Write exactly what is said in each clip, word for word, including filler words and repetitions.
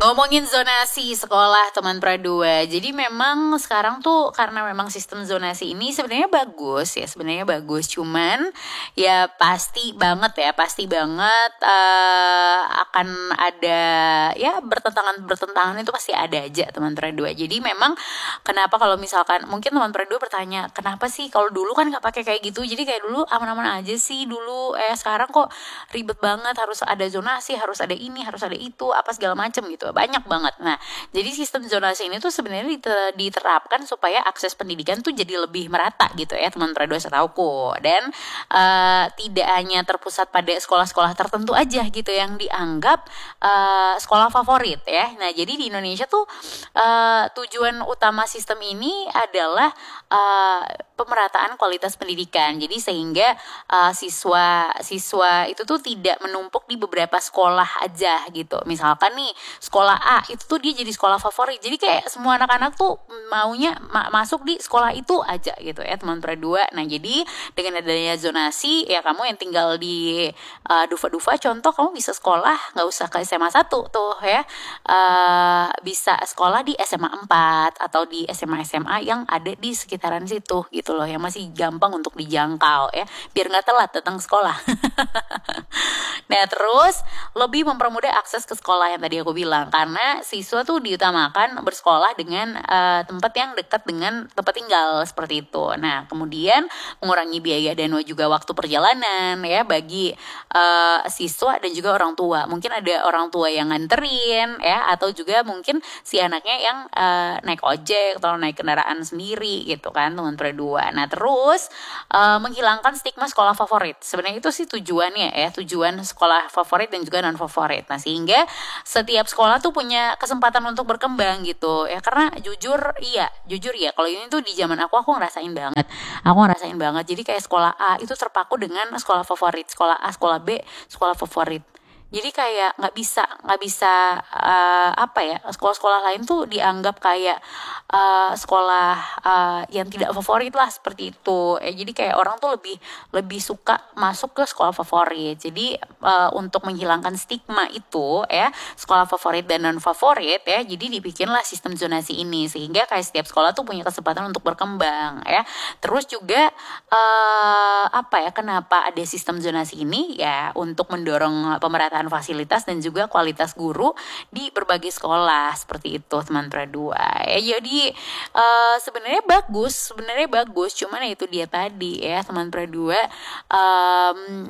Ngomongin zonasi sekolah teman Pradua. Jadi memang sekarang tuh karena memang sistem zonasi ini sebenarnya bagus ya, sebenarnya bagus. Cuman ya pasti banget ya, pasti banget uh, akan ada ya bertentangan bertentangan itu pasti ada aja teman Pradua. Jadi memang kenapa kalau misalkan mungkin teman Pradua bertanya, kenapa sih kalau dulu kan nggak pakai kayak gitu? Jadi kayak dulu aman-aman aja sih dulu. Eh sekarang kok ribet banget, harus ada zonasi, harus ada ini, harus ada itu, apa segala macem gitu. Banyak banget. Nah, jadi sistem zonasi ini tuh sebenarnya diterapkan supaya akses pendidikan tuh jadi lebih merata gitu ya, teman Pradua setauku. Dan uh, tidak hanya terpusat pada sekolah-sekolah tertentu aja gitu yang dianggap uh, sekolah favorit ya. Nah, jadi di Indonesia tuh uh, tujuan utama sistem ini adalah uh, pemerataan kualitas pendidikan. Jadi sehingga uh, siswa siswa itu tuh tidak menumpuk di beberapa sekolah aja gitu. Misalkan nih sekolah A itu tuh dia jadi sekolah favorit. Jadi kayak semua anak-anak tuh maunya ma- masuk di sekolah itu aja gitu ya teman Pradua. Nah jadi dengan adanya zonasi ya kamu yang tinggal di uh, Dufa-Dufa contoh kamu bisa sekolah nggak usah ke S M A satu tuh ya, uh, bisa sekolah di S M A empat atau di S M A S M A yang ada di sekitaran situ gitu loh, yang masih gampang untuk dijangkau ya, biar nggak telat datang sekolah. Nah terus lebih mempermudah akses ke sekolah yang tadi aku bilang, karena siswa tuh diutamakan bersekolah dengan uh, tempat yang dekat dengan tempat tinggal seperti itu. Nah kemudian mengurangi biaya dan juga waktu perjalanan ya bagi uh, siswa dan juga orang tua. Mungkin ada orang tua yang nganterin ya, atau juga mungkin si anaknya yang uh, naik ojek atau naik kendaraan sendiri gitu kan teman Pradua. Nah terus uh, menghilangkan stigma sekolah favorit. Sebenarnya itu sih tujuannya ya, tujuan sekolah favorit dan juga non favorit. Nah sehingga setiap sekolah tuh punya kesempatan untuk berkembang gitu ya, karena jujur iya jujur ya kalau ini tuh di zaman aku aku ngerasain banget aku ngerasain banget jadi kayak sekolah A itu terpaku dengan sekolah favorit, sekolah A sekolah B sekolah favorit. Jadi kayak nggak bisa nggak bisa uh, apa ya, sekolah-sekolah lain tuh dianggap kayak uh, sekolah uh, yang tidak favorit lah seperti itu. Eh, jadi kayak orang tuh lebih lebih suka masuk ke sekolah favorit. Jadi uh, untuk menghilangkan stigma itu ya, sekolah favorit dan non favorit ya, jadi dibikinlah sistem zonasi ini sehingga kayak setiap sekolah tuh punya kesempatan untuk berkembang ya. Terus juga uh, apa ya, kenapa ada sistem zonasi ini ya, untuk mendorong pemerataan fasilitas dan juga kualitas guru di berbagai sekolah seperti itu teman Pradua ya. Jadi uh, sebenarnya bagus sebenarnya bagus cuman itu dia tadi ya teman Pradua, um,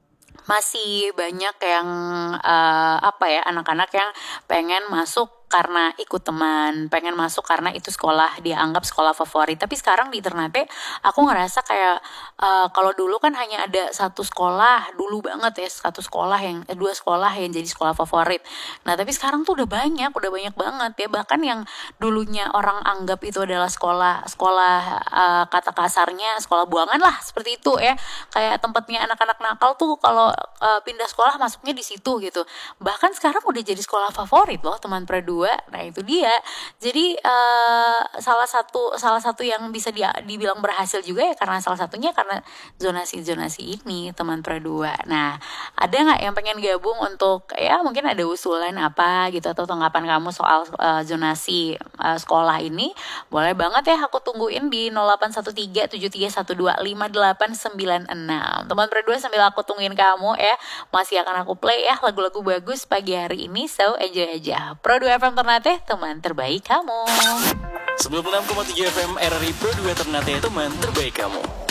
masih banyak yang uh, apa ya, anak-anak yang pengen masuk karena ikut teman, pengen masuk karena itu sekolah dia anggap sekolah favorit. Tapi sekarang di Ternate aku ngerasa kayak uh, kalau dulu kan hanya ada satu sekolah, dulu banget ya, satu sekolah yang eh, dua sekolah yang jadi sekolah favorit. Nah tapi sekarang tuh udah banyak, udah banyak banget ya. Bahkan yang dulunya orang anggap itu adalah sekolah sekolah uh, kata kasarnya sekolah buangan lah seperti itu ya, kayak tempatnya anak-anak nakal tuh kalau uh, pindah sekolah masuknya di situ gitu. Bahkan sekarang udah jadi sekolah favorit loh teman Pradua. Nah itu dia. Jadi uh, salah satu salah satu yang bisa dia, dibilang berhasil juga ya karena salah satunya karena zonasi-zonasi ini teman Pradua. Nah ada nggak yang pengen gabung untuk ya mungkin ada usulan apa gitu atau tanggapan kamu soal uh, zonasi uh, sekolah ini? Boleh banget ya, aku tungguin di nol delapan satu tiga tujuh tiga satu dua lima delapan sembilan enam. Teman Pradua, sambil aku tungguin kamu ya, masih akan aku play ya lagu-lagu bagus pagi hari ini, so enjoy aja. Pradua F M Ternate, teman terbaik kamu. sembilan puluh enam koma tiga F M R R I Pro dua Ternate, teman terbaik kamu.